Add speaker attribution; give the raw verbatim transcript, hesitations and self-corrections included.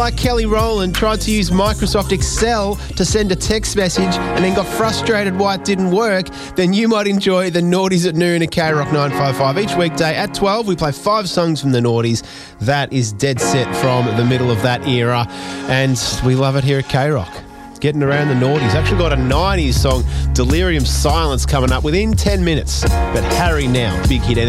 Speaker 1: Like Kelly Rowland tried to use Microsoft Excel to send a text message and then got frustrated why it didn't work, then you might enjoy the Naughties at Noon at K Rock nine fifty-five. Each weekday at twelve, we play five songs from the Naughties. That is dead set from the middle of that era, and we love it here at K Rock. Getting around the Naughties. Actually got a nineties song, Delirium Silence, coming up within ten minutes. But Harry now, big hit.